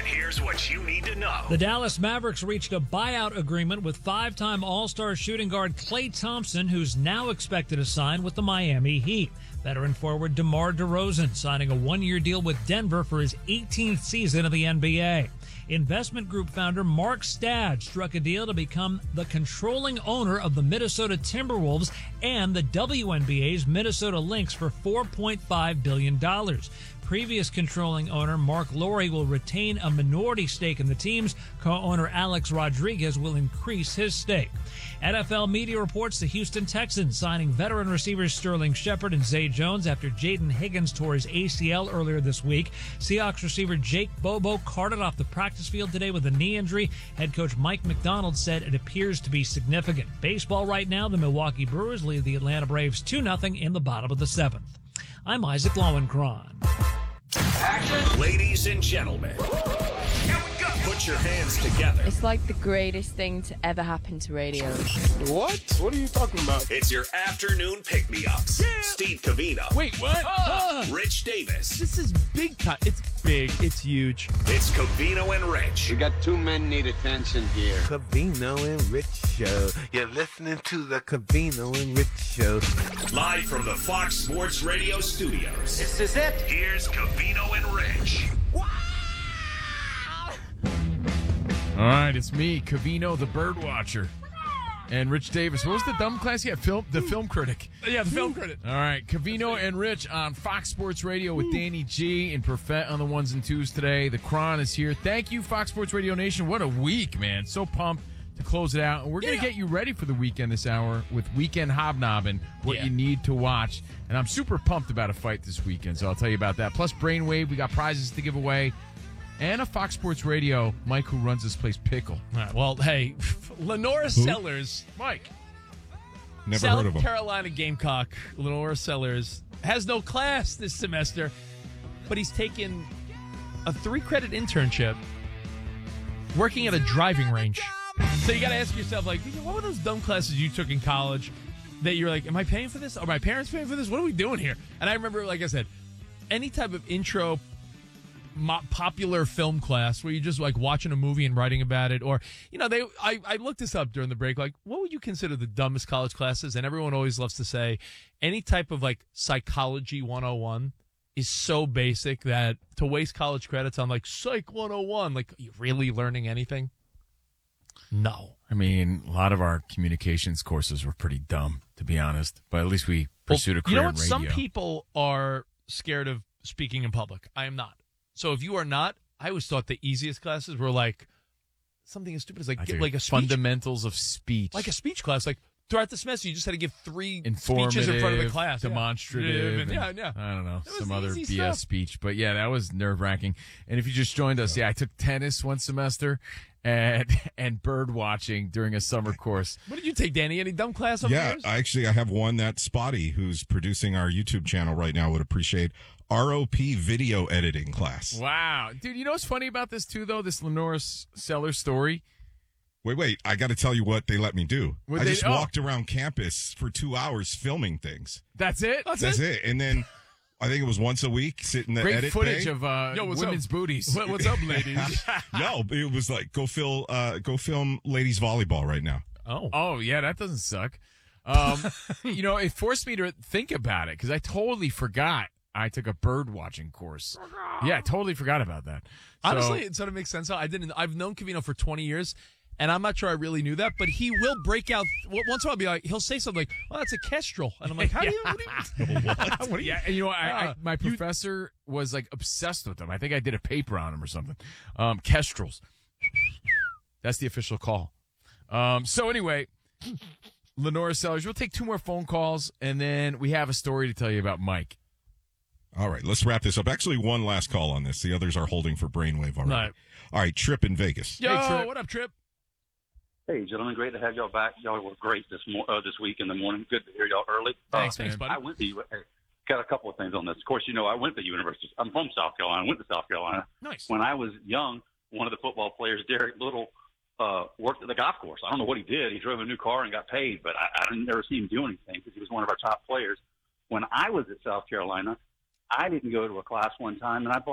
And here's what you need to know. The Dallas Mavericks reached a buyout agreement with five-time All-Star shooting guard Klay Thompson, who's now expected to sign with the Miami Heat. Veteran forward DeMar DeRozan signing a one-year deal with Denver for his 18th season of the NBA. Investment group founder Mark Stad struck a deal to become the controlling owner of the Minnesota Timberwolves and the WNBA's Minnesota Lynx for $4.5 billion. Previous controlling owner Mark Lowry will retain a minority stake in the teams. Co-owner Alex Rodriguez will increase his stake. NFL media reports the Houston Texans signing veteran receivers Sterling Shepard and Zay Jones after Jaden Higgins tore his ACL earlier this week. Seahawks receiver Jake Bobo carted off the practice field today with a knee injury. Head coach Mike McDonald said it appears to be significant. Baseball right now, the Milwaukee Brewers lead the Atlanta Braves 2-0 in the bottom of the seventh. I'm Isaac Lowenkron. Action. Ladies and gentlemen, here we go. Put your hands together. It's like the greatest thing to ever happen to radio. What? What are you talking about? It's your afternoon pick-me-ups. Yeah. Steve Covino. Wait, what? Rich Davis. This is big time. It's big. It's huge. It's Covino and Rich. We got two men need attention here. Covino and Rich Show. You're listening to the Covino and Rich Show. Live from the Fox Sports Radio studios. This is it. Here's Covino and Rich. All right, it's me, Covino, the bird watcher, and Rich Davis. What was the dumb class? Yeah, the film critic. Yeah, the film critic. All right, Covino and Rich on Fox Sports Radio with Danny G and Perfett on the ones and twos today. The Cron is here. Thank you, Fox Sports Radio Nation. What a week, man. So pumped to close it out. And we're going to get you ready for the weekend this hour with Weekend Hobnobbing, what you need to watch. And I'm super pumped about a fight this weekend, so I'll tell you about that. Plus Brainwave, we got prizes to give away. And a Fox Sports Radio, Mike, who runs this place, Pickle. All right, well, hey, Lenora Sellers. Mike. Never heard of him. South Carolina Gamecock, Lenora Sellers, has no class this semester, but he's taken a 3-credit internship working at a driving range. So you got to ask yourself, like, what were those dumb classes you took in college that you're like, am I paying for this? Are my parents paying for this? What are we doing here? And I remember, like I said, any type of intro popular film class where you're just like watching a movie and writing about it, or I looked this up during the break, like what would you consider the dumbest college classes? And everyone always loves to say any type of like psychology 101 is so basic that to waste college credits on like psych 101, like, are you really learning anything? No. I mean, a lot of our communications courses were pretty dumb, to be honest, but at least we pursued a career in radio. Some people are scared of speaking in public. I am not. So if you are not, I always thought the easiest classes were like something as stupid as like a speech. Fundamentals of speech. Like a speech class. Like throughout the semester, you just had to give 3 informative, speeches in front of the class. Demonstrative. And I don't know, some other BS stuff. speech. But yeah, that was nerve-wracking. And if you just joined us, I took tennis one semester and bird watching during a summer course. What did you take, Danny? Any dumb class? Yeah, I have one that Spotty, who's producing our YouTube channel right now, would appreciate. ROP video editing class. Wow. Dude, you know what's funny about this too, though? This Lenora Sellers story? Wait. I got to tell you what they let me do. I just walked around campus for 2 hours filming things. That's it? That's it. And then I think it was once a week, sit in the Great edit footage bay. of women's booties. What's up, ladies? No, it was like, go film ladies volleyball right now. Oh, yeah, that doesn't suck. It forced me to think about it because I totally forgot I took a bird watching course. Yeah, I totally forgot about that. Honestly, it sort of makes sense. I've known Covino for 20 years, and I'm not sure I really knew that, but he will break out once in a while. Be like, he'll say something like, "Well, that's a kestrel," and I'm like, "How do you?" What do you? And my professor was like obsessed with them. I think I did a paper on them or something. Kestrels. That's the official call. So anyway, Lenora Sellers, we'll take 2 more phone calls, and then we have a story to tell you about Mike. All right, let's wrap this up. Actually, one last call on this. The others are holding for Brainwave already. Right. All right, Trip in Vegas. Yo, hey, Trip. What up, Trip? Hey, gentlemen, great to have y'all back. Y'all were great this week in the morning. Good to hear y'all early. Thanks, buddy. I went to got a couple of things on this. Of course, I went to university. I'm from South Carolina. I went to South Carolina. Nice. When I was young, one of the football players, Derek Little, worked at the golf course. I don't know what he did. He drove a new car and got paid, but I didn't never see him do anything because he was one of our top players. When I was at South Carolina, I didn't go to a class one time, and I bought